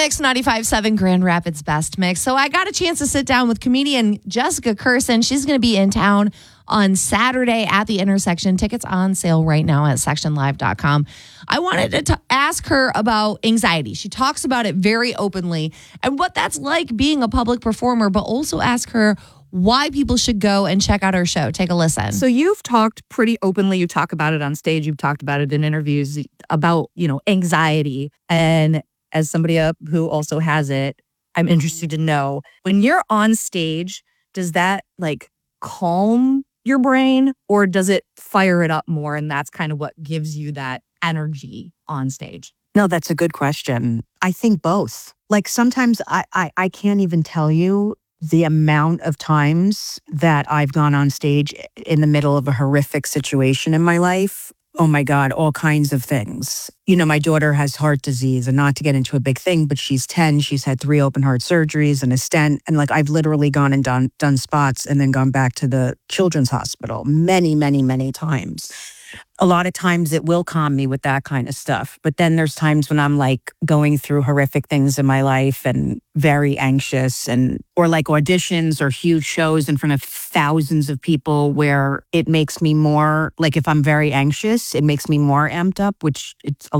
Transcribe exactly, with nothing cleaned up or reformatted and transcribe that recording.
Mix ninety-five point seven Grand Rapids Best Mix. So I got a chance to sit down with comedian Jessica Kirson. She's going to be in town on Saturday at the intersection. Tickets on sale right now at section live dot com. I wanted to t- ask her about anxiety. She talks about it very openly and what that's like being a public performer, but also ask her why people should go and check out her show. Take a listen. So you've talked pretty openly. You talk about it on stage. You've talked about it in interviews about, you know, anxiety. And as somebody up who also has it, I'm interested to know, when you're on stage, does that like calm your brain or does it fire it up more? And that's kind of what gives you that energy on stage. No, that's a good question. I think both. Like sometimes I, I, I can't even tell you the amount of times that I've gone on stage in the middle of a horrific situation in my life. Oh my God, all kinds of things. You know, my daughter has heart disease, and not to get into a big thing, but she's ten. She's had three open heart surgeries and a stent. And like, I've literally gone and done, done spots and then gone back to the children's hospital many, many, many times. A lot of times it will calm me with that kind of stuff. But then there's times when I'm like going through horrific things in my life and very anxious, and or like auditions or huge shows in front of thousands of people where it makes me more, like if I'm very anxious, it makes me more amped up, which it's a